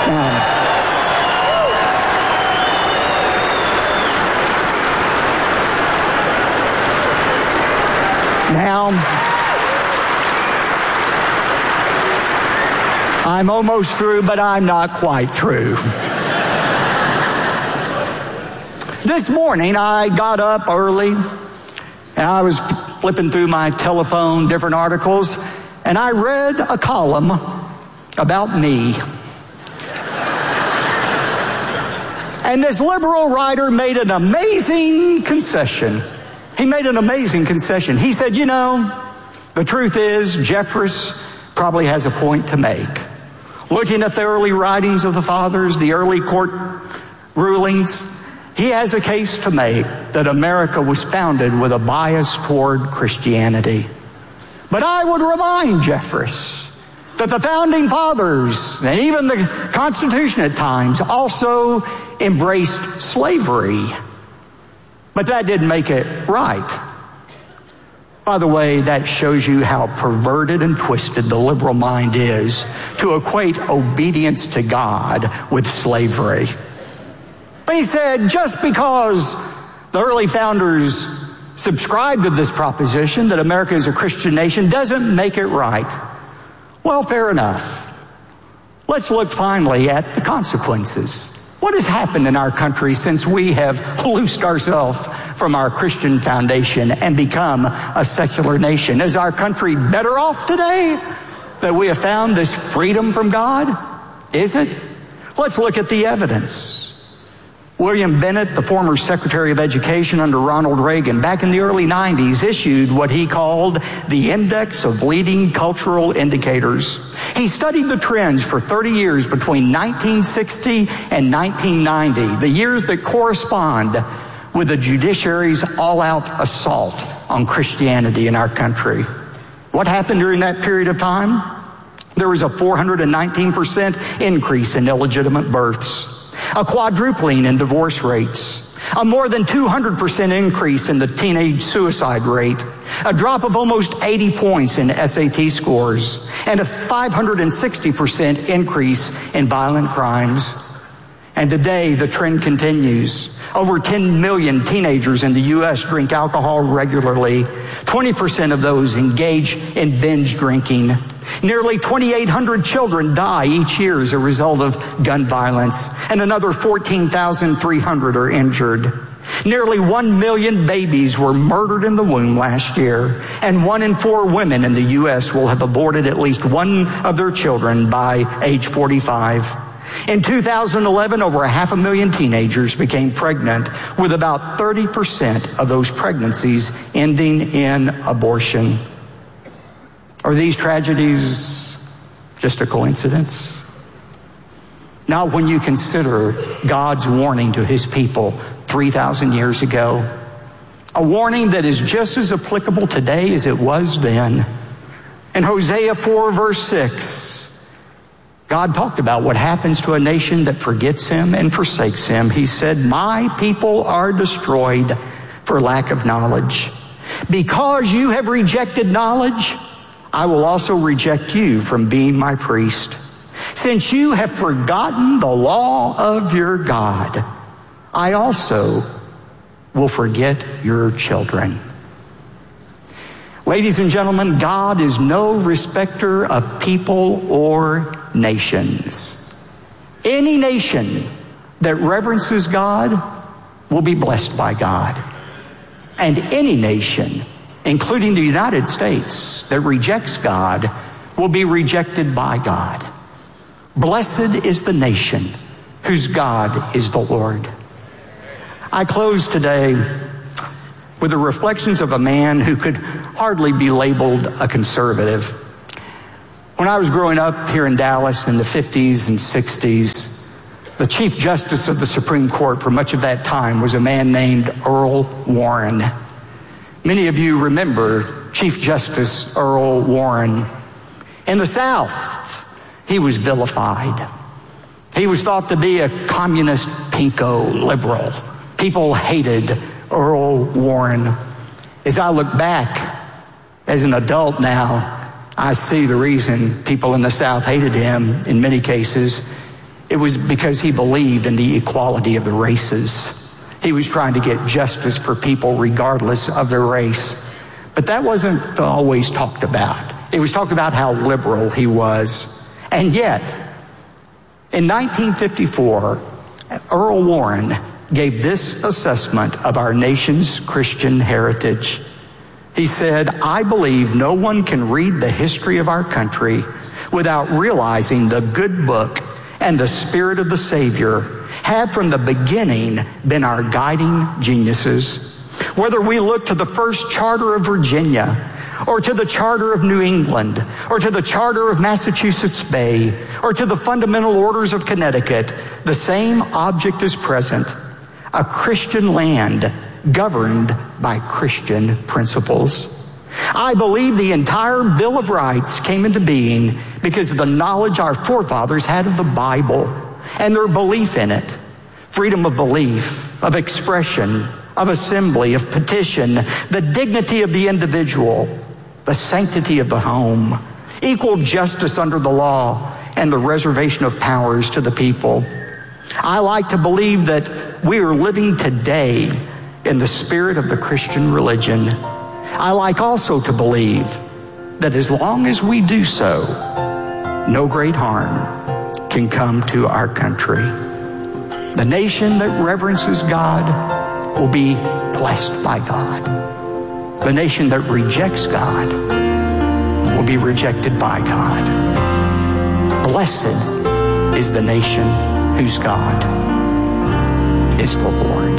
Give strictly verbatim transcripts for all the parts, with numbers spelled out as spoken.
Now, Now, I'm almost through, but I'm not quite through. This morning, I got up early, and I was flipping through my telephone, different articles, and I read a column about me. And this liberal writer made an amazing concession. He made an amazing concession. He said, you know, the truth is, Jeffress probably has a point to make. Looking at the early writings of the fathers, the early court rulings, he has a case to make that America was founded with a bias toward Christianity. But I would remind Jeffress that the founding fathers, and even the Constitution at times, also embraced slavery. But that didn't make it right. By the way, that shows you how perverted and twisted the liberal mind is to equate obedience to God with slavery. But he said, just because the early founders subscribed to this proposition that America is a Christian nation doesn't make it right. Well, fair enough. Let's look finally at the consequences. What has happened in our country since we have loosed ourselves from our Christian foundation and become a secular nation? Is our country better off today that we have found this freedom from God? Is it? Let's look at the evidence. William Bennett, the former Secretary of Education under Ronald Reagan, back in the early nineties, issued what he called the Index of Leading Cultural Indicators. He studied the trends for thirty years between nineteen sixty and nineteen ninety, the years that correspond with the judiciary's all-out assault on Christianity in our country. What happened during that period of time? There was a four hundred nineteen percent increase in illegitimate births, a quadrupling in divorce rates, a more than two hundred percent increase in the teenage suicide rate, a drop of almost eighty points in S A T scores, and a five hundred sixty percent increase in violent crimes. And today, the trend continues. Over ten million teenagers in the U S drink alcohol regularly. twenty percent of those engage in binge drinking. Nearly twenty-eight hundred children die each year as a result of gun violence, and another fourteen thousand three hundred are injured. Nearly one million babies were murdered in the womb last year, and one in four women in the U S will have aborted at least one of their children by age forty-five. In two thousand eleven, over a half a million teenagers became pregnant, with about thirty percent of those pregnancies ending in abortion. Are these tragedies just a coincidence? Not when you consider God's warning to his people three thousand years ago. A warning that is just as applicable today as it was then. In Hosea four, verse six, God talked about what happens to a nation that forgets him and forsakes him. He said, "My people are destroyed for lack of knowledge. Because you have rejected knowledge, I will also reject you from being my priest. Since you have forgotten the law of your God, I also will forget your children." Ladies and gentlemen, God is no respecter of people or nations. Any nation that reverences God will be blessed by God. And any nation, including the United States, that rejects God will be rejected by God. Blessed is the nation whose God is the Lord. I close today with the reflections of a man who could hardly be labeled a conservative. When I was growing up here in Dallas in the fifties and sixties, the Chief Justice of the Supreme Court for much of that time was a man named Earl Warren. Many of you remember Chief Justice Earl Warren. In the South, he was vilified. He was thought to be a communist pinko liberal. People hated Earl Warren. As I look back as an adult now, I see the reason people in the South hated him in many cases. It was because he believed in the equality of the races. He was trying to get justice for people regardless of their race. But that wasn't always talked about. It was talked about how liberal he was. And yet, in nineteen fifty-four, Earl Warren gave this assessment of our nation's Christian heritage. He said, "I believe no one can read the history of our country without realizing the good book and the spirit of the Savior have from the beginning been our guiding geniuses. Whether we look to the first charter of Virginia, or to the charter of New England, or to the charter of Massachusetts Bay, or to the fundamental orders of Connecticut, the same object is present: a Christian land governed by Christian principles. I believe the entire Bill of Rights came into being because of the knowledge our forefathers had of the Bible and their belief in it. Freedom of belief, of expression, of assembly, of petition, the dignity of the individual, the sanctity of the home, equal justice under the law, and the reservation of powers to the people. I like to believe that we are living today in the spirit of the Christian religion. I like also to believe that as long as we do so, no great harm can come to our country. The nation that reverences God will be blessed by God. The nation that rejects God will be rejected by God. Blessed is the nation whose God is the Lord.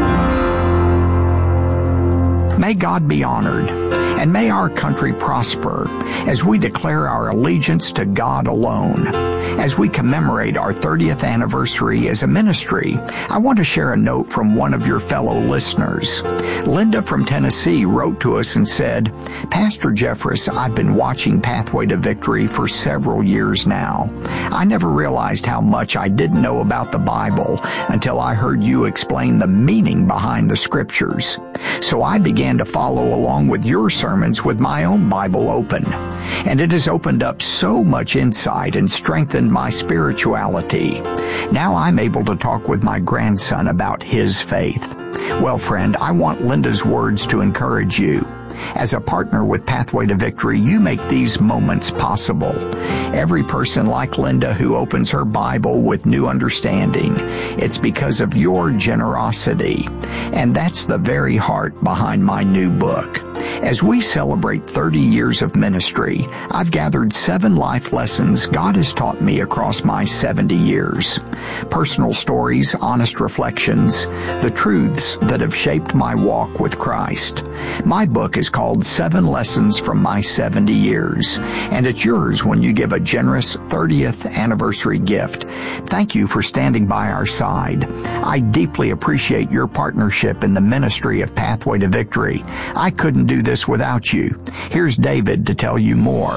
May God be honored, and may our country prosper as we declare our allegiance to God alone. As we commemorate our thirtieth anniversary as a ministry, I want to share a note from one of your fellow listeners. Linda from Tennessee wrote to us and said, "Pastor Jeffress, I've been watching Pathway to Victory for several years now. I never realized how much I didn't know about the Bible until I heard you explain the meaning behind the scriptures. So I began to follow along with your sermons with my own Bible open, and it has opened up so much insight and strengthened my spirituality. Now I'm able to talk with my grandson about his faith." Well, friend, I want Linda's words to encourage you. As a partner with Pathway to Victory, you make these moments possible. Every person like Linda who opens her Bible with new understanding, it's because of your generosity. And that's the very heart behind my new book. As we celebrate thirty years of ministry, I've gathered seven life lessons God has taught me across my seventy years. Personal stories, honest reflections, the truths that have shaped my walk with Christ. My book is called Seven Lessons from My seventy Years, and it's yours when you give a generous thirtieth anniversary gift. Thank you for standing by our side. I deeply appreciate your partnership in the ministry of Pathway to Victory. I couldn't do this without you. Here's David to tell you more.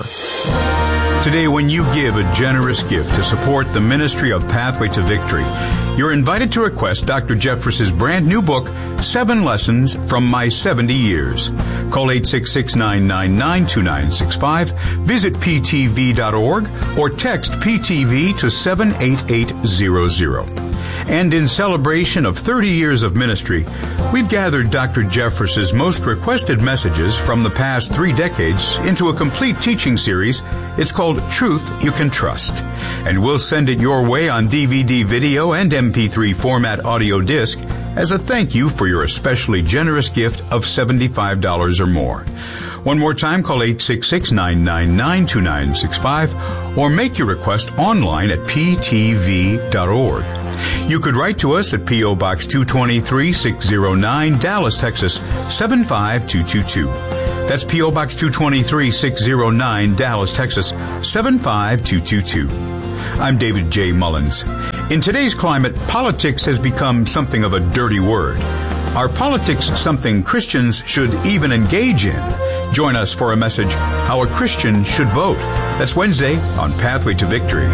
Today, when you give a generous gift to support the ministry of Pathway to Victory, you're invited to request Doctor Jeffress's brand new book, Seven Lessons from My seventy Years. Call eight six six, nine nine nine, two nine six five, visit p t v dot org, or text P T V to seven eight eight zero zero. And in celebration of thirty years of ministry, we've gathered Doctor Jeffress's most requested messages from the past three decades into a complete teaching series. It's called Truth You Can Trust. And we'll send it your way on D V D, video, and M P three format audio disc as a thank you for your especially generous gift of seventy-five dollars or more. One more time, call eight six six, nine nine nine, two nine six five or make your request online at p t v dot org. You could write to us at P O. Box two twenty-three, six oh nine, Dallas, Texas, seven five two two two. That's P O. Box two twenty-three, six oh nine, Dallas, Texas, seven five two two two. I'm David J. Mullins. In today's climate, politics has become something of a dirty word. Are politics something Christians should even engage in? Join us for a message, How a Christian Should Vote. That's Wednesday on Pathway to Victory.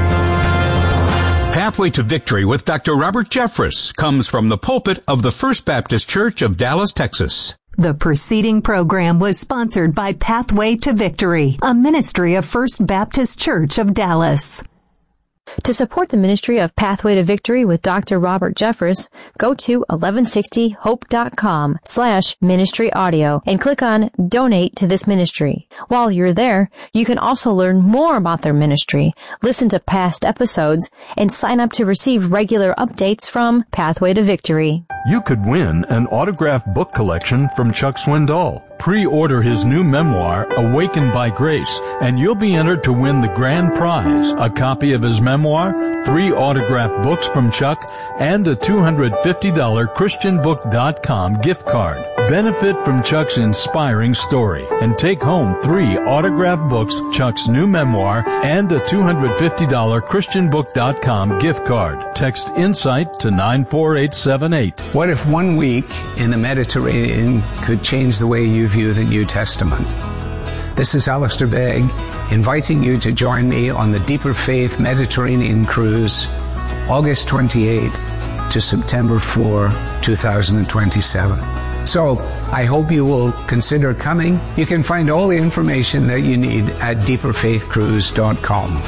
Pathway to Victory with Doctor Robert Jeffress comes from the pulpit of the First Baptist Church of Dallas, Texas. The preceding program was sponsored by Pathway to Victory, a ministry of First Baptist Church of Dallas. To support the ministry of Pathway to Victory with Doctor Robert Jeffress, go to eleven sixty hope dot com slash ministry audio and click on Donate to this ministry. While you're there, you can also learn more about their ministry, listen to past episodes, and sign up to receive regular updates from Pathway to Victory. You could win an autographed book collection from Chuck Swindoll. Pre-order his new memoir, Awakened by Grace, and you'll be entered to win the grand prize, a copy of his memoir, three autographed books from Chuck, and a two hundred fifty dollars Christian book dot com gift card. Benefit from Chuck's inspiring story and take home three autographed books, Chuck's new memoir, and a two hundred fifty dollars Christian book dot com gift card. Text INSIGHT to nine four eight seven eight. What if one week in the Mediterranean could change the way you view the New Testament? This is Alistair Begg, inviting you to join me on the Deeper Faith Mediterranean Cruise, August twenty-eighth to September fourth, two thousand twenty-seven. So, I hope you will consider coming. You can find all the information that you need at deeper faith cruise dot com.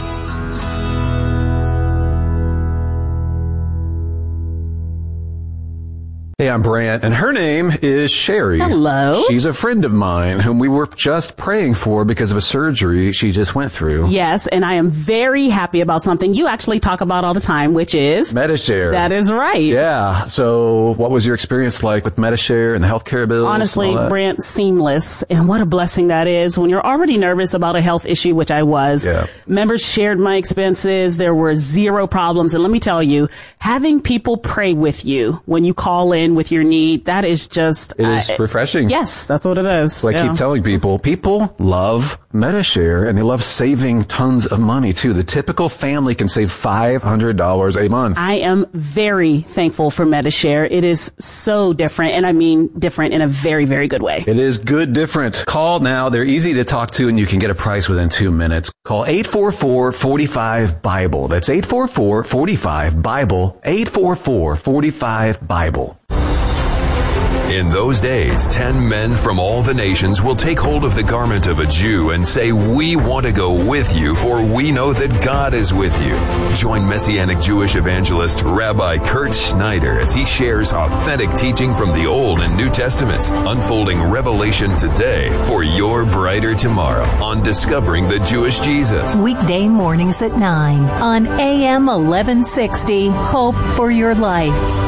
Hey, I'm Brant, and her name is Sherry. Hello. She's a friend of mine whom we were just praying for because of a surgery she just went through. Yes, and I am very happy about something you actually talk about all the time, which is Medi-Share. That is right. Yeah. So what was your experience like with Medi-Share and the healthcare bills? Honestly, Brant, seamless. And what a blessing that is when you're already nervous about a health issue, which I was. Yeah. Members shared my expenses. There were zero problems. And let me tell you, having people pray with you when you call in with your need, that is just... It is uh, refreshing. Yes, that's what it is. So I yeah. keep telling people, people love Medi-Share, and they love saving tons of money, too. The typical family can save five hundred dollars a month. I am very thankful for Medi-Share. It is so different, and I mean different in a very, very good way. It is good different. Call now. They're easy to talk to, and you can get a price within two minutes. Call eight four four, four five, BIBLE. That's eight four four, four five, BIBLE. eight four four, four five, BIBLE. In those days, ten men from all the nations will take hold of the garment of a Jew and say, "We want to go with you, for we know that God is with you." Join Messianic Jewish evangelist Rabbi Kurt Schneider as he shares authentic teaching from the Old and New Testaments, unfolding revelation today for your brighter tomorrow on Discovering the Jewish Jesus. Weekday mornings at nine on A M eleven sixty, Hope for Your Life.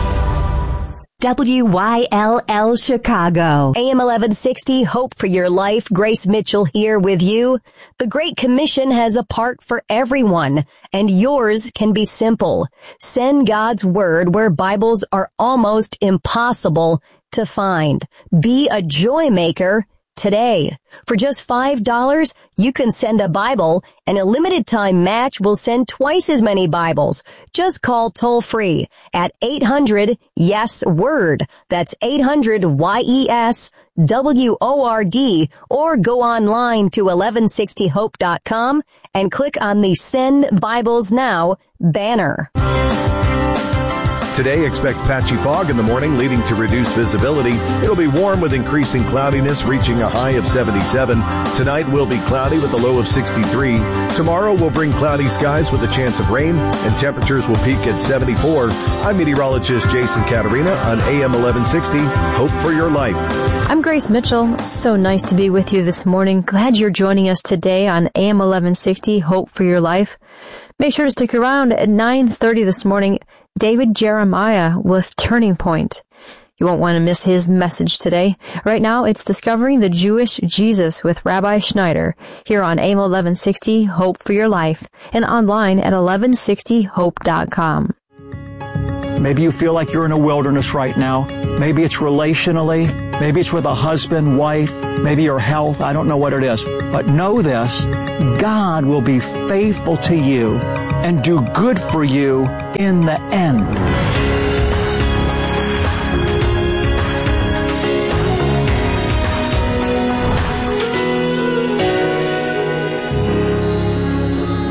W Y L L Chicago. A M eleven sixty, Hope for Your Life. Grace Mitchell here with you. The Great Commission has a part for everyone, and yours can be simple. Send God's Word where Bibles are almost impossible to find. Be a joy maker today. For just five dollars, you can send a Bible, and a limited time match will send twice as many Bibles. Just call toll free at eight hundred yes word. That's eight hundred Y E S W O R D, or go online to eleven sixty hope dot com and click on the Send Bibles Now banner. Today, expect patchy fog in the morning, leading to reduced visibility. It'll be warm with increasing cloudiness, reaching a high of seventy-seven. Tonight will be cloudy with a low of sixty-three. Tomorrow will bring cloudy skies with a chance of rain, and temperatures will peak at seventy-four. I'm meteorologist Jason Caterina on A M eleven sixty, Hope for Your Life. I'm Grace Mitchell. So nice to be with you this morning. Glad you're joining us today on A M eleven sixty, Hope for Your Life. Make sure to stick around at nine thirty this morning. David Jeremiah with Turning Point. You won't want to miss his message today. Right now, it's Discovering the Jewish Jesus with Rabbi Schneider here on A M eleven sixty, Hope for Your Life, and online at eleven sixty hope dot com. Maybe you feel like you're in a wilderness right now. Maybe it's relationally. Maybe it's with a husband, wife, maybe your health. I don't know what it is. But know this, God will be faithful to you and do good for you in the end. A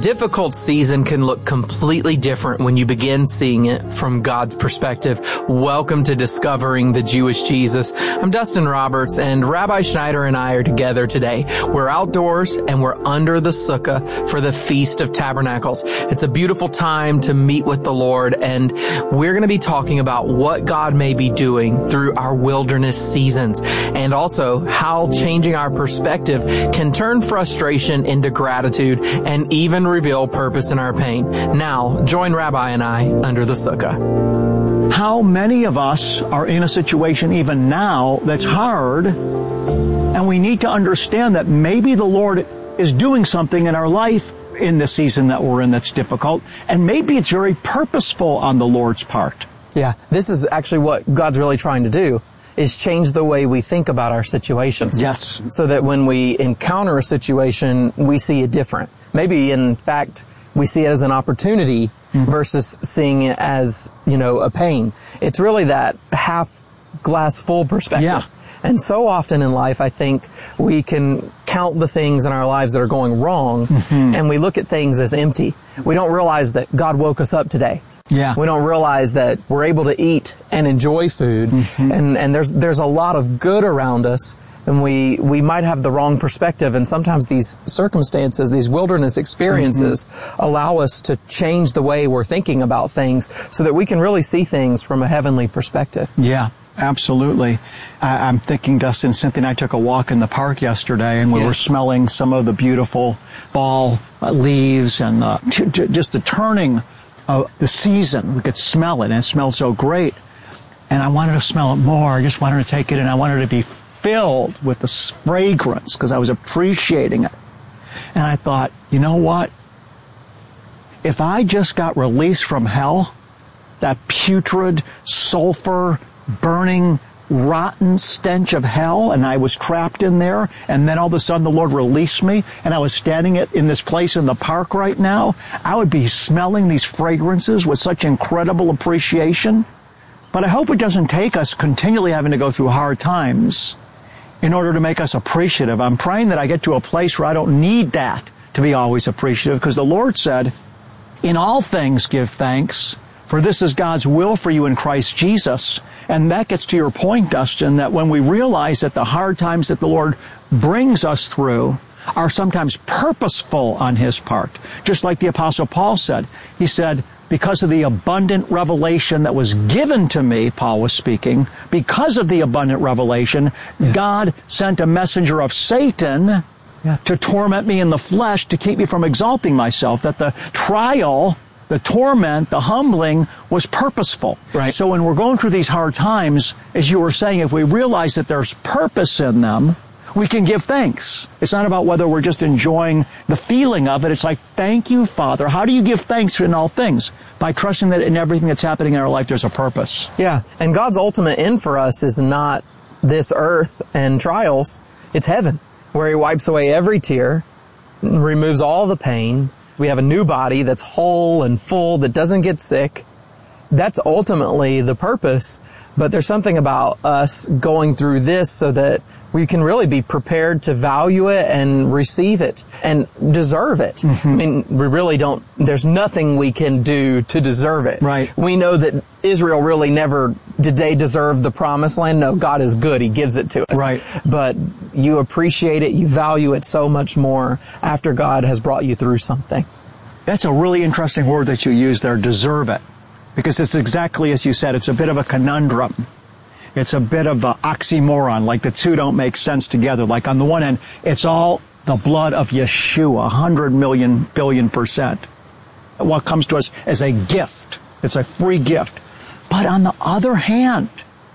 difficult season can look completely different when you begin seeing it from God's perspective. Welcome to Discovering the Jewish Jesus. I'm Dustin Roberts, and Rabbi Schneider and I are together today. We're outdoors and we're under the sukkah for the Feast of Tabernacles. It's a beautiful time to meet with the Lord, and we're going to be talking about what God may be doing through our wilderness seasons, and also how changing our perspective can turn frustration into gratitude and even reveal purpose in our pain. Now, join Rabbi and I under the sukkah. How many of us are in a situation even now that's hard, and we need to understand that maybe the Lord is doing something in our life in this season that we're in that's difficult, and maybe it's very purposeful on the Lord's part. Yeah, this is actually what God's really trying to do, is change the way we think about our situations. Yes. So that when we encounter a situation, we see it different. Maybe, in fact, we see it as an opportunity mm-hmm. versus seeing it as, you know, a pain. It's really that half glass full perspective. Yeah. And so often in life, I think we can count the things in our lives that are going wrong, mm-hmm. and we look at things as empty. We don't realize that God woke us up today. Yeah. We don't realize that we're able to eat and enjoy food, mm-hmm. and, and there's there's a lot of good around us, and we, we might have the wrong perspective, and sometimes these circumstances, these wilderness experiences, mm-hmm. allow us to change the way we're thinking about things so that we can really see things from a heavenly perspective. Yeah. Absolutely. I, I'm thinking, Dustin, Cynthia and I took a walk in the park yesterday, and we yeah. were smelling some of the beautiful fall uh, leaves and uh, t- t- just the turning of the season. We could smell it, and it smelled so great. And I wanted to smell it more. I just wanted to take it, and I wanted to be filled with the fragrance because I was appreciating it. And I thought, you know what? If I just got released from hell, that putrid sulfur burning, rotten stench of hell, and I was trapped in there, and then all of a sudden the Lord released me, and I was standing in this place in the park right now, I would be smelling these fragrances with such incredible appreciation. But I hope it doesn't take us continually having to go through hard times in order to make us appreciative. I'm praying that I get to a place where I don't need that to be always appreciative, because the Lord said, in all things give thanks, for this is God's will for you in Christ Jesus. And that gets to your point, Dustin, that when we realize that the hard times that the Lord brings us through are sometimes purposeful on His part. Just like the Apostle Paul said. He said, because of the abundant revelation that was given to me, Paul was speaking, because of the abundant revelation, yeah. God sent a messenger of Satan yeah. to torment me in the flesh, to keep me from exalting myself, that the trial, the torment, the humbling was purposeful. Right. So when we're going through these hard times, as you were saying, if we realize that there's purpose in them, we can give thanks. It's not about whether we're just enjoying the feeling of it. It's like, thank you, Father. How do you give thanks in all things? By trusting that in everything that's happening in our life, there's a purpose. Yeah. And God's ultimate end for us is not this earth and trials. It's heaven, where He wipes away every tear, removes all the pain. We have a new body that's whole and full, that doesn't get sick. That's ultimately the purpose. But there's something about us going through this so that we can really be prepared to value it and receive it and deserve it. Mm-hmm. I mean, we really don't, there's nothing we can do to deserve it. Right. We know that Israel really never, did they deserve the promised land? No, God is good. He gives it to us. Right. But you appreciate it, you value it so much more after God has brought you through something. That's a really interesting word that you use there, deserve it. Because it's exactly as you said, it's a bit of a conundrum. It's a bit of an oxymoron, like the two don't make sense together. Like on the one hand, it's all the blood of Yeshua, a hundred million billion percent. What comes to us as a gift. It's a free gift. But on the other hand,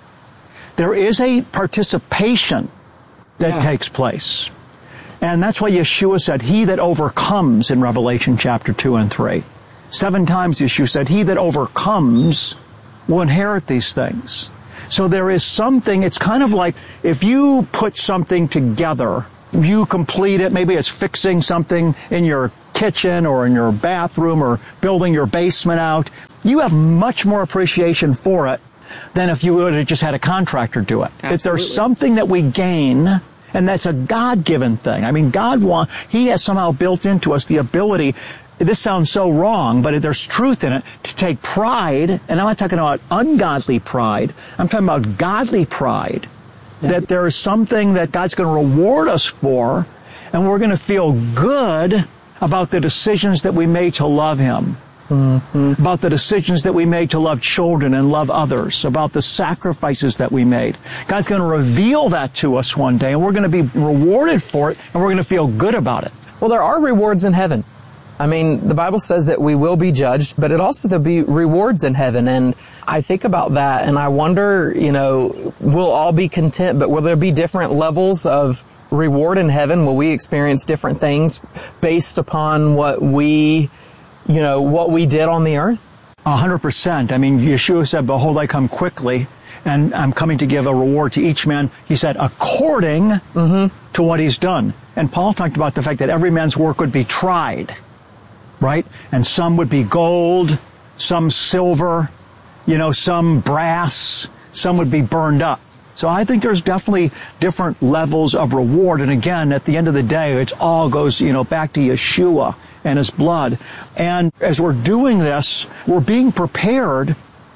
there is a participation that yeah. takes place. And that's why Yeshua said, he that overcomes in Revelation chapter two and three. Seven times Yeshua said, he that overcomes will inherit these things. So there is something, it's kind of like if you put something together, you complete it, maybe it's fixing something in your kitchen or in your bathroom or building your basement out, you have much more appreciation for it than if you would have just had a contractor do it. Absolutely. If there's something that we gain, and that's a God-given thing. I mean, God wants, He has somehow built into us the ability this sounds so wrong, but there's truth in it, to take pride, and I'm not talking about ungodly pride, I'm talking about godly pride, yeah. that there is something that God's going to reward us for, and we're going to feel good about the decisions that we made to love Him. Mm-hmm. About the decisions that we made to love children and love others, about the sacrifices that we made. God's going to reveal that to us one day, and we're going to be rewarded for it, and we're going to feel good about it. Well, there are rewards in heaven. I mean, the Bible says that we will be judged, but it also there'll be rewards in heaven. And I think about that, and I wonder, you know, we'll all be content, but will there be different levels of reward in heaven? Will we experience different things based upon what we you know, what we did on the earth? A hundred percent. I mean, Yeshua said, behold, I come quickly, and I'm coming to give a reward to each man, he said, according mm-hmm. to what he's done. And Paul talked about the fact that every man's work would be tried, right? And some would be gold, some silver, you know, some brass, some would be burned up. So I think there's definitely different levels of reward. And again, at the end of the day, it all goes, you know, back to Yeshua and His blood. And as we're doing this, we're being prepared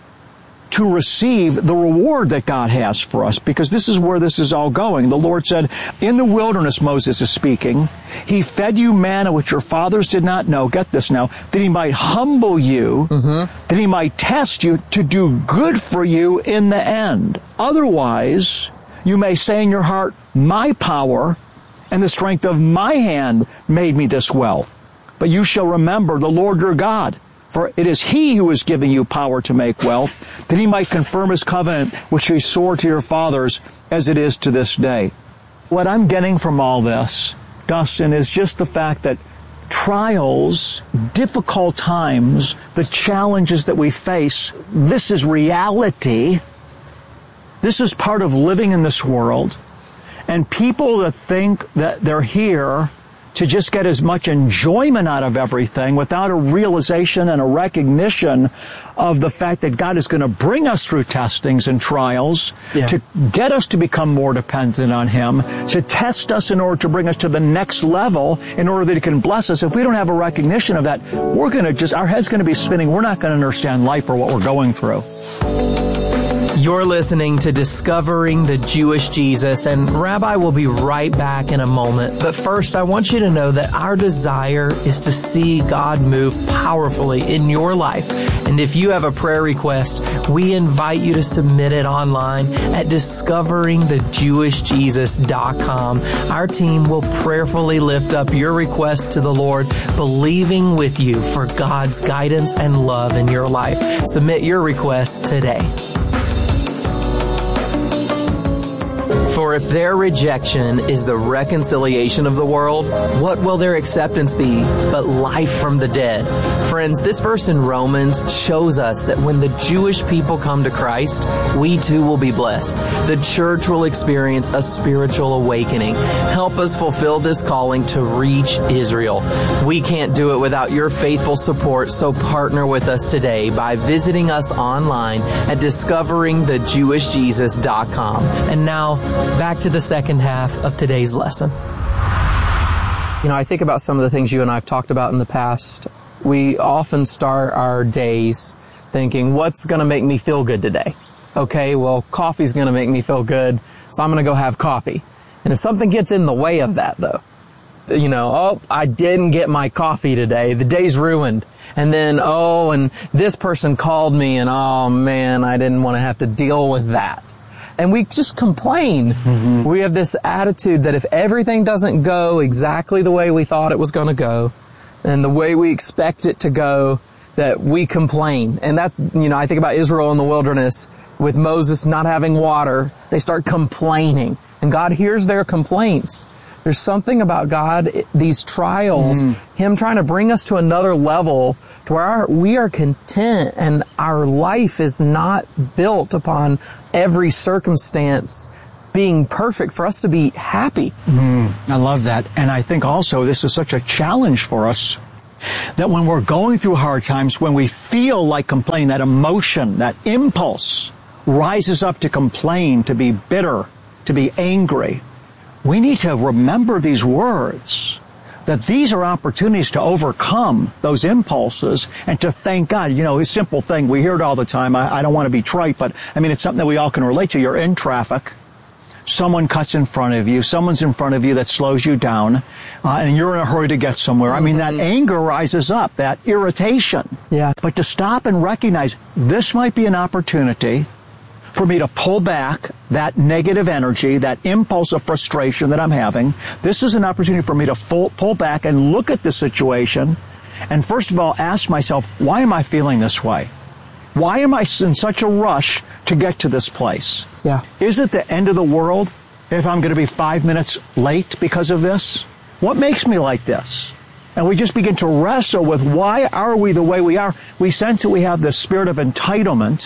to receive the reward that God has for us, because this is where this is all going. The Lord said, in the wilderness, Moses is speaking, He fed you manna which your fathers did not know, get this now, that He might humble you, mm-hmm. that He might test you to do good for you in the end. Otherwise, you may say in your heart, my power and the strength of my hand made me this wealth. But you shall remember the Lord your God, for it is He who is giving you power to make wealth, that He might confirm His covenant, which He swore to your fathers, as it is to this day. What I'm getting from all this, Dustin, is just the fact that trials, difficult times, the challenges that we face, this is reality. This is part of living in this world. And people that think that they're here to just get as much enjoyment out of everything without a realization and a recognition of the fact that God is going to bring us through testings and trials yeah. to get us to become more dependent on Him, to test us in order to bring us to the next level in order that He can bless us. If we don't have a recognition of that, we're going to just, our head's going to be spinning. We're not going to understand life or what we're going through. You're listening to Discovering the Jewish Jesus, and Rabbi will be right back in a moment. But first, I want you to know that our desire is to see God move powerfully in your life. And if you have a prayer request, we invite you to submit it online at discovering the jewish jesus dot com. Our team will prayerfully lift up your request to the Lord, believing with you for God's guidance and love in your life. Submit your request today. For if their rejection is the reconciliation of the world, what will their acceptance be but life from the dead? Friends, this verse in Romans shows us that when the Jewish people come to Christ, we too will be blessed. The church will experience a spiritual awakening. Help us fulfill this calling to reach Israel. We can't do it without your faithful support, so partner with us today by visiting us online at discovering the jewish jesus dot com. And now, back to the second half of today's lesson. You know, I think about some of the things you and I have talked about in the past. We often start our days thinking, what's going to make me feel good today? Okay, well, coffee's going to make me feel good, so I'm going to go have coffee. And if something gets in the way of that, though, you know, oh, I didn't get my coffee today, the day's ruined. And then, oh, and this person called me, and oh, man, I didn't want to have to deal with that. And we just complain. Mm-hmm. We have this attitude that if everything doesn't go exactly the way we thought it was going to go, and the way we expect it to go, that we complain. And that's, you know, I think about Israel in the wilderness with Moses not having water. They start complaining, and God hears their complaints. There's something about God, these trials, mm. Him trying to bring us to another level to where our, we are content and our life is not built upon every circumstance being perfect for us to be happy. Mm, I love that. And I think also this is such a challenge for us that when we're going through hard times, when we feel like complaining, that emotion, that impulse rises up to complain, to be bitter, to be angry, we need to remember these words. that these are opportunities to overcome those impulses and to thank God. You know, a simple thing, we hear it all the time. I, I don't want to be trite, but I mean, it's something that we all can relate to. You're in traffic. Someone cuts in front of you. Someone's in front of you that slows you down. Uh, and you're in a hurry to get somewhere. I mean, that anger rises up, that irritation. Yeah. But to stop and recognize this might be an opportunity for me to pull back that negative energy, that impulse of frustration that I'm having. This is an opportunity for me to full, pull back and look at the situation and first of all ask myself, why am I feeling this way? Why am I in such a rush to get to this place? Yeah. Is it the end of the world if I'm going to be five minutes late because of this? What makes me like this? And we just begin to wrestle with why are we the way we are? We sense that we have this spirit of entitlement,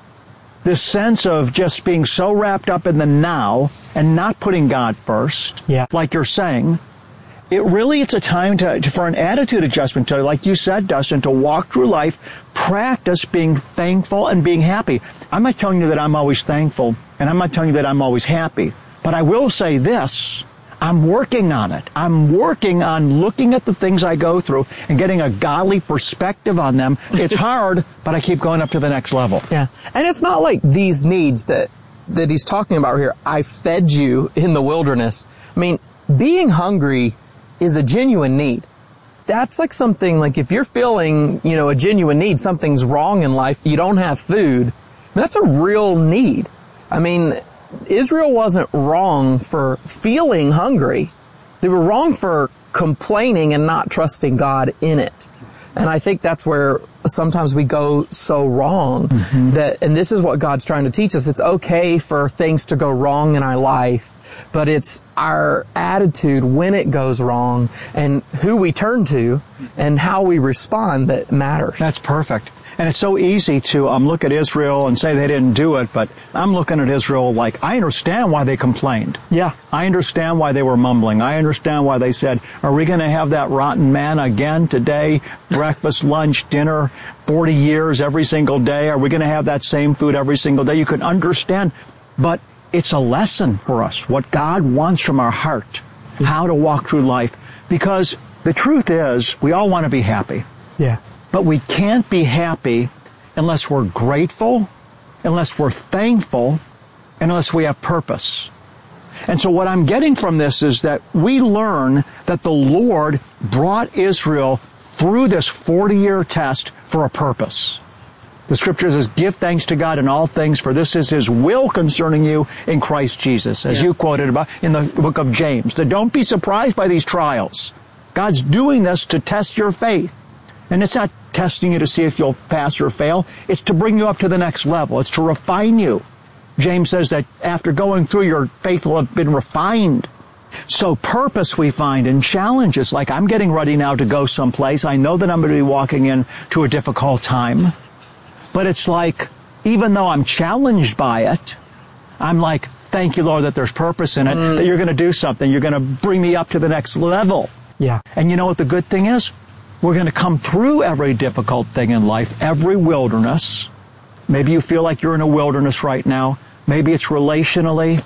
this sense of just being so wrapped up in the now and not putting God first, yeah. like you're saying. It really, it's a time to, to for an attitude adjustment, to, like you said, Dustin, to walk through life, practice being thankful and being happy. I'm not telling you that I'm always thankful, and I'm not telling you that I'm always happy, but I will say this. I'm working on it. I'm working on looking at the things I go through and getting a godly perspective on them. It's hard, but I keep going up to the next level. Yeah. And it's not like these needs that, that he's talking about here. I fed you in the wilderness. I mean, being hungry is a genuine need. That's like something, like if you're feeling, you know, a genuine need, something's wrong in life, you don't have food, that's a real need. I mean, Israel wasn't wrong for feeling hungry. They were wrong for complaining and not trusting God in it. And I think that's where sometimes we go so wrong. Mm-hmm. That, and this is what God's trying to teach us. It's okay for things to go wrong in our life, but it's our attitude when it goes wrong and who we turn to and how we respond that matters. That's perfect. And it's so easy to um, look at Israel and say they didn't do it, but I'm looking at Israel like, I understand why they complained. Yeah. I understand why they were mumbling. I understand why they said, are we going to have that rotten manna again today? Breakfast, lunch, dinner, forty years every single day? Are we going to have that same food every single day? You can understand, but it's a lesson for us, what God wants from our heart, how to walk through life. Because the truth is, we all want to be happy. Yeah. But we can't be happy unless we're grateful, unless we're thankful, and unless we have purpose. And so what I'm getting from this is that we learn that the Lord brought Israel through this forty-year test for a purpose. The scripture says, give thanks to God in all things, for this is His will concerning you in Christ Jesus, as yeah. you quoted about in the book of James. That don't be surprised by these trials. God's doing this to test your faith. And it's not testing you to see if you'll pass or fail. It's to bring you up to the next level. It's to refine you. James says that after going through, your faith will have been refined. So purpose we find in challenges, like I'm getting ready now to go someplace. I know that I'm going to be walking into a difficult time. But it's like, even though I'm challenged by it, I'm like, thank you, Lord, that there's purpose in it, mm. that you're going to do something. You're going to bring me up to the next level. Yeah. And you know what the good thing is? We're going to come through every difficult thing in life, every wilderness. Maybe you feel like you're in a wilderness right now. Maybe it's relationally.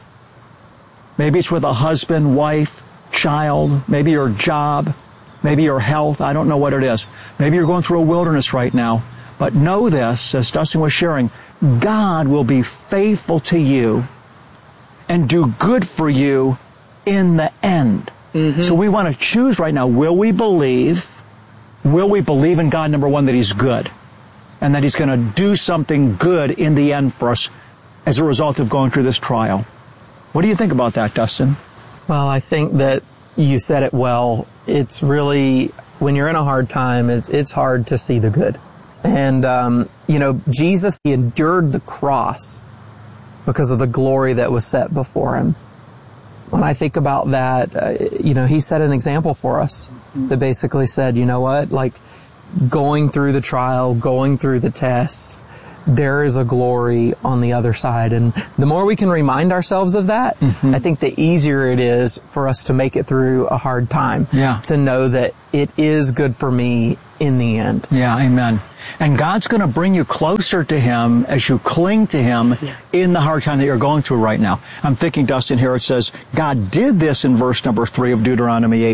Maybe it's with a husband, wife, child. Maybe your job. Maybe your health. I don't know what it is. Maybe you're going through a wilderness right now. But know this, as Dustin was sharing, God will be faithful to you and do good for you in the end. Mm-hmm. So we want to choose right now, will we believe? Will we believe in God, number one, that He's good and that He's going to do something good in the end for us as a result of going through this trial? What do you think about that, Dustin? Well, I think that you said it well. It's really, when you're in a hard time, it's, it's hard to see the good. And, um, you know, Jesus, He endured the cross because of the glory that was set before Him. When I think about that, uh, you know, He set an example for us that basically said, you know what, like going through the trial, going through the test, there is a glory on the other side. And the more we can remind ourselves of that, mm-hmm. I think the easier it is for us to make it through a hard time. Yeah. To know that it is good for me in the end. Yeah, amen. And God's going to bring you closer to Him as you cling to Him yeah. in the hard time that you're going through right now. I'm thinking, Dustin, here it says, God did this in verse number three of Deuteronomy eight.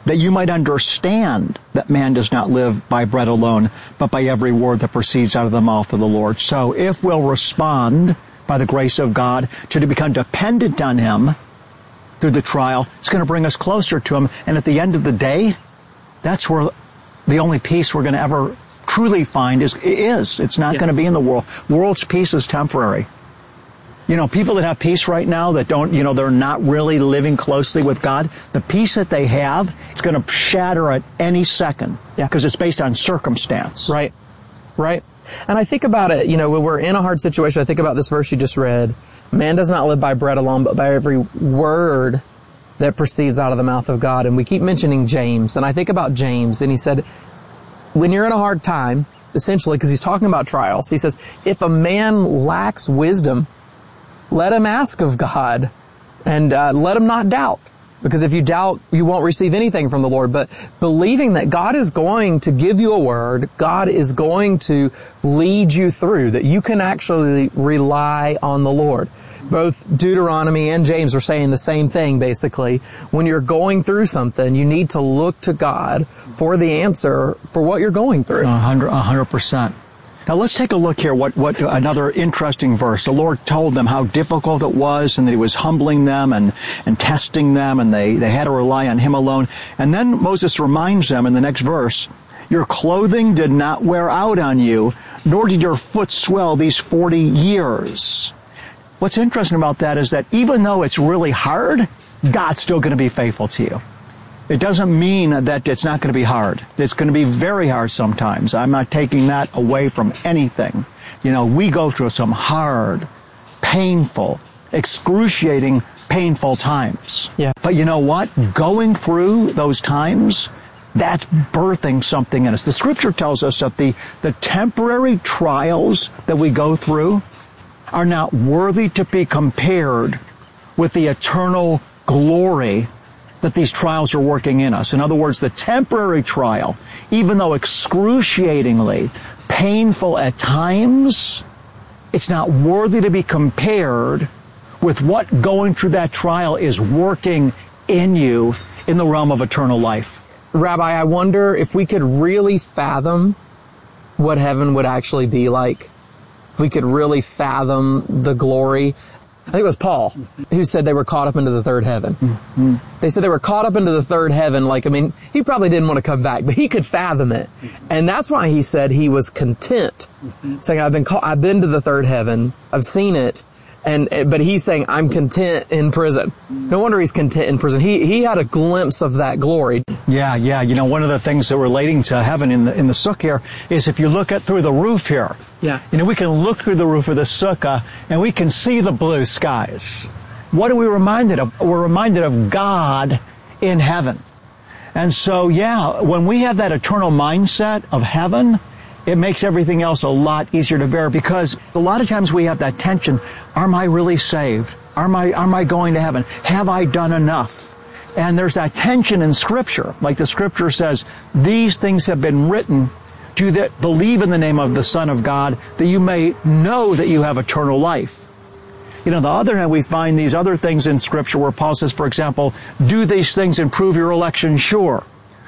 that you might understand that man does not live by bread alone, but by every word that proceeds out of the mouth of the Lord. So if we'll respond by the grace of God to become dependent on Him through the trial, it's going to bring us closer to Him. And at the end of the day, that's where the only peace we're going to ever truly find is. is. It's not yeah. going to be in the world. World's peace is temporary. You know, people that have peace right now that don't, you know, they're not really living closely with God, the peace that they have is going to shatter at any second. Yeah. Because it's based on circumstance. Right. Right. And I think about it, you know, when we're in a hard situation, I think about this verse you just read. Man does not live by bread alone, but by every word that proceeds out of the mouth of God. And we keep mentioning James. And I think about James, and he said, when you're in a hard time, essentially, because he's talking about trials, he says, if a man lacks wisdom, let him ask of God, and uh, let him not doubt. Because if you doubt, you won't receive anything from the Lord. But believing that God is going to give you a word, God is going to lead you through, that you can actually rely on the Lord. Both Deuteronomy and James are saying the same thing, basically. When you're going through something, you need to look to God for the answer for what you're going through. A hundred, a hundred percent. Now let's take a look here, what, what another interesting verse. The Lord told them how difficult it was and that He was humbling them and, and testing them, and they, they had to rely on Him alone. And then Moses reminds them in the next verse, your clothing did not wear out on you, nor did your foot swell these forty years. What's interesting about that is that even though it's really hard, God's still going to be faithful to you. It doesn't mean that it's not going to be hard. It's going to be very hard sometimes. I'm not taking that away from anything. You know, we go through some hard, painful, excruciating, painful times. Yeah. But you know what? Going through those times, that's birthing something in us. The Scripture tells us that the, the temporary trials that we go through are not worthy to be compared with the eternal glory that these trials are working in us. In other words, the temporary trial, even though excruciatingly painful at times, it's not worthy to be compared with what going through that trial is working in you in the realm of eternal life. Rabbi, I wonder if we could really fathom what heaven would actually be like. If we could really fathom the glory. I think it was Paul who said they were caught up into the third heaven. Mm-hmm. They said they were caught up into the third heaven. Like, I mean, he probably didn't want to come back, but he could fathom it. And that's why he said he was content. Mm-hmm. Saying, I've been caught, I've been to the third heaven. I've seen it. And, but he's saying, I'm content in prison. No wonder he's content in prison. He, he had a glimpse of that glory. Yeah, yeah. You know, one of the things that relating to heaven in the, in the sukkah here is if you look at through the roof here, yeah. You know, we can look through the roof of the sukkah and we can see the blue skies. What are we reminded of? We're reminded of God in heaven. And so, yeah, when we have that eternal mindset of heaven, it makes everything else a lot easier to bear, because a lot of times we have that tension. Am I really saved? Am I, am I going to heaven? Have I done enough? And there's that tension in Scripture. Like the Scripture says, these things have been written to you that believe in the name of the Son of God, that you may know that you have eternal life. You know, on the other hand, we find these other things in Scripture where Paul says, for example, do these things and prove your election sure.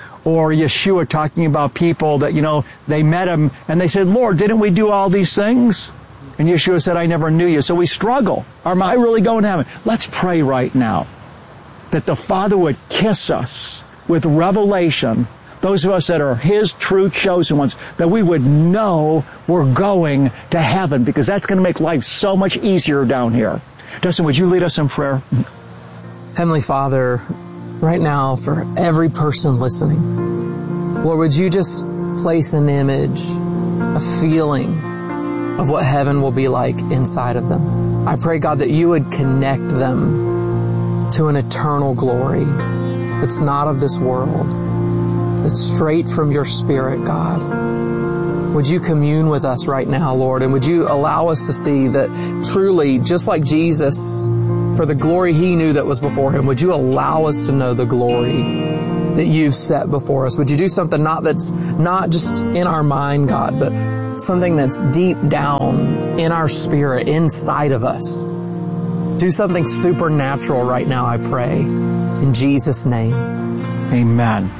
Or Yeshua talking about people that, you know, they met Him and they said, Lord, didn't we do all these things? And Yeshua said, I never knew you. So we struggle. Am I really going to heaven? Let's pray right now that the Father would kiss us with revelation, those of us that are His true chosen ones, that we would know we're going to heaven, because that's going to make life so much easier down here. Dustin, would you lead us in prayer? Heavenly Father, right now, for every person listening, Lord, would you just place an image, a feeling of what heaven will be like inside of them. I pray, God, that you would connect them to an eternal glory that's not of this world, that's straight from your Spirit, God. Would you commune with us right now, Lord, and would you allow us to see that truly, just like Jesus, for the glory He knew that was before Him, would you allow us to know the glory that you've set before us? Would you do something not that's not just in our mind, God, but something that's deep down in our spirit, inside of us? Do something supernatural right now, I pray. In Jesus' name, Amen.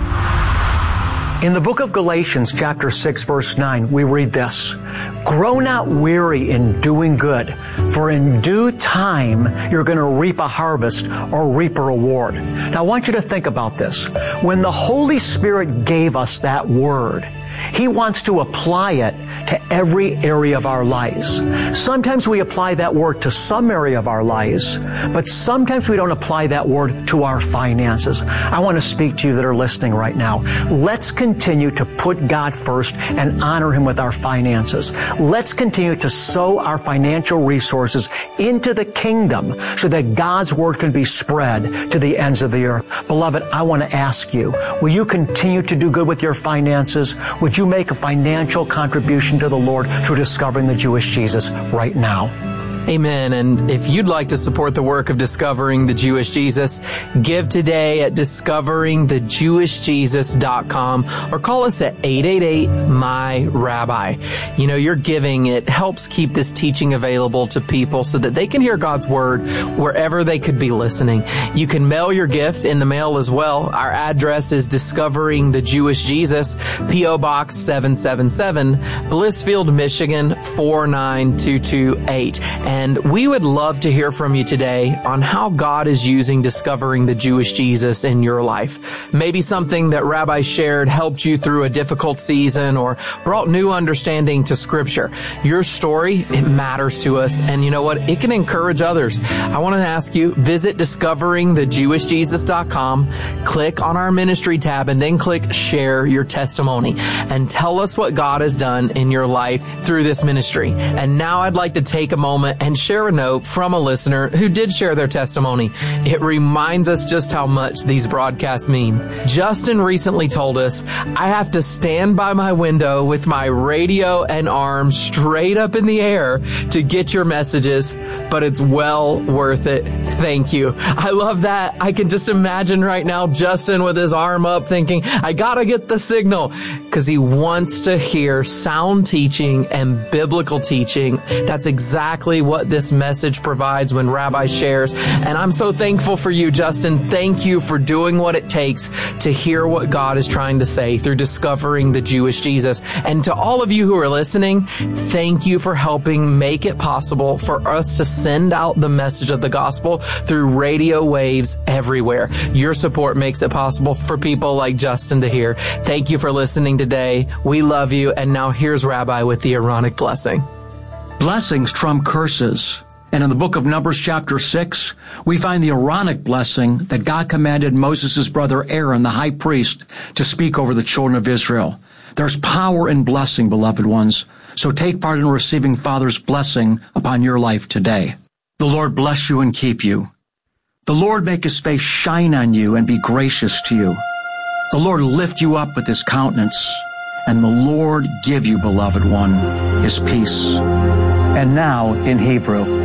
In the book of Galatians, chapter six, verse nine, we read this: "Grow not weary in doing good, for in due time you're going to reap a harvest or reap a reward." Now, I want you to think about this. When the Holy Spirit gave us that word, He wants to apply it to every area of our lives. Sometimes we apply that word to some area of our lives, but sometimes we don't apply that word to our finances. I want to speak to you that are listening right now. Let's continue to put God first and honor Him with our finances. Let's continue to sow our financial resources into the kingdom so that God's word can be spread to the ends of the earth. Beloved, I want to ask you, will you continue to do good with your finances? Would you make a financial contribution to the Lord through discovering the Jewish Jesus right now? Amen. And if you'd like to support the work of Discovering the Jewish Jesus, give today at discovering the jewish jesus dot com or call us at eight eight eight, M Y, Rabbi. You know, your giving, it helps keep this teaching available to people so that they can hear God's Word wherever they could be listening. You can mail your gift in the mail as well. Our address is Discovering the Jewish Jesus, P O Box seven seven seven, Blissfield, Michigan four nine two two eight. And we would love to hear from you today on how God is using Discovering the Jewish Jesus in your life. Maybe something that Rabbi shared helped you through a difficult season or brought new understanding to Scripture. Your story, it matters to us. And you know what? It can encourage others. I want to ask you, visit discovering the jewish jesus dot com, click on our ministry tab, and then click Share Your Testimony. And tell us what God has done in your life through this ministry. And now I'd like to take a moment and share a note from a listener who did share their testimony. It reminds us just how much these broadcasts mean. Justin recently told us, "I have to stand by my window with my radio and arms straight up in the air to get your messages, but it's well worth it. Thank you." I love that. I can just imagine right now Justin with his arm up thinking, I gotta get the signal, because he wants to hear sound teaching and biblical teaching. That's exactly what what this message provides when Rabbi shares. And I'm so thankful for you, Justin. Thank you for doing what it takes to hear what God is trying to say through Discovering the Jewish Jesus. And to all of you who are listening, thank you for helping make it possible for us to send out the message of the gospel through radio waves everywhere. Your support makes it possible for people like Justin to hear. Thank you for listening today. We love you. And now here's Rabbi with the Aaronic blessing. Blessings trump curses. And in the book of Numbers chapter six, we find the Aaronic blessing that God commanded Moses' brother Aaron, the high priest, to speak over the children of Israel. There's power in blessing, beloved ones. So take part in receiving Father's blessing upon your life today. The Lord bless you and keep you. The Lord make His face shine on you and be gracious to you. The Lord lift you up with His countenance. And the Lord give you, beloved one, His peace. And now, in Hebrew,